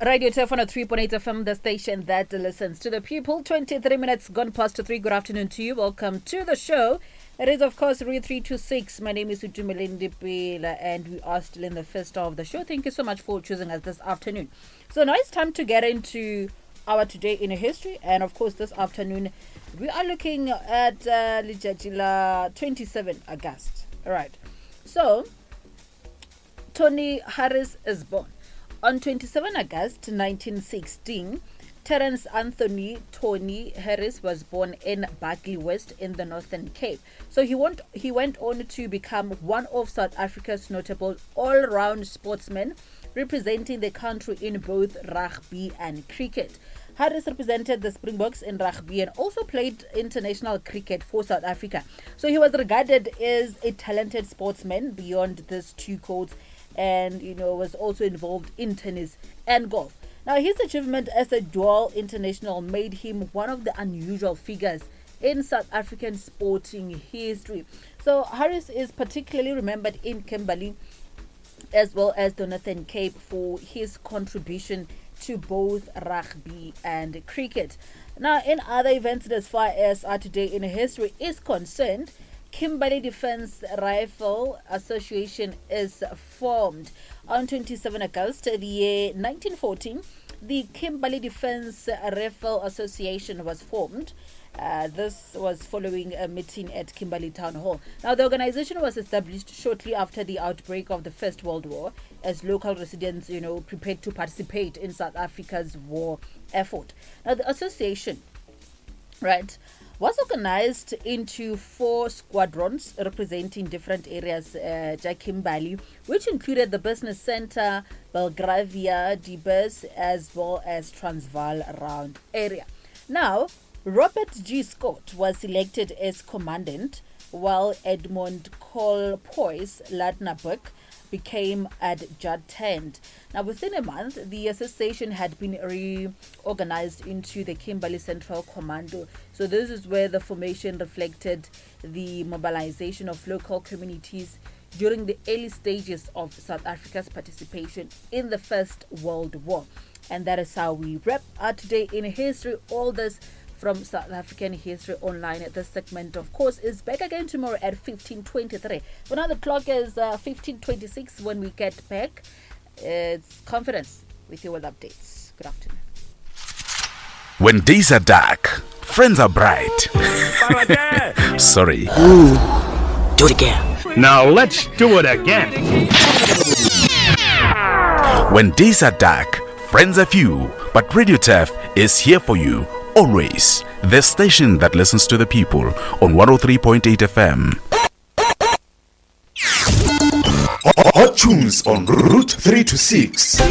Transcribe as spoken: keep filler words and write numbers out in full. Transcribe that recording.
Radio Telephone three point eight F M, the station that listens to the people. twenty-three minutes gone past three. Good afternoon to you. Welcome to the show. It is, of course, Rio three two six. My name is Utumelindi Pila, and we are still in the first hour of the show. Thank you so much for choosing us this afternoon. So now it's time to get into our Today in History. And, of course, this afternoon, we are looking at uh, Lijajila twenty-seventh of August. All right. So, Tony Harris is born. On twenty-seventh of August nineteen sixteen, Terence Anthony Tony Harris was born in Berkeley West in the Northern Cape. So he went, he went on to become one of South Africa's notable all-round sportsmen, representing the country in both rugby and cricket. Harris represented the Springboks in rugby and also played international cricket for South Africa. So he was regarded as a talented sportsman beyond these two codes, and you know was also involved in tennis and golf. Now his achievement as a dual international made him one of the unusual figures in South African sporting history. So Harris is particularly remembered in Kimberley as well as the Northern Cape for his contribution to both rugby and cricket. Now in other events, as far as our Today in History is concerned, Kimberley Defence Rifle Association is formed. On twenty-seventh of August the year nineteen fourteen, the Kimberley Defence Rifle Association was formed. Uh, this was following a meeting at Kimberley Town Hall. Now, the organization was established shortly after the outbreak of the First World War, as local residents, you know, prepared to participate in South Africa's war effort. Now, the association, right, was organized into four squadrons representing different areas uh, at Kimberley, which included the business center, Belgravia, Debus, as well as Transvaal Round area. Now, Robert G. Scott was selected as commandant, while Edmund Colpoys Ladnaburg became adjutant. Now, within a month, the association had been reorganized into the Kimberley Central Commando. So this is where the formation reflected the mobilization of local communities during the early stages of South Africa's participation in the First World War. And that is how we wrap our Today in History. All this from South African History Online. This segment, of course, is back again tomorrow at fifteen twenty-three. For now, the clock is uh, fifteen twenty-six. When we get back, it's Confidence with you with updates. Good afternoon. When days are dark, friends are bright. Sorry. Ooh, do it again. Now let's do it again. When days are dark, friends are few, but Radio T E F is here for you. Always, the station that listens to the people on one oh three point eight F M. Hot tunes on Route three to six.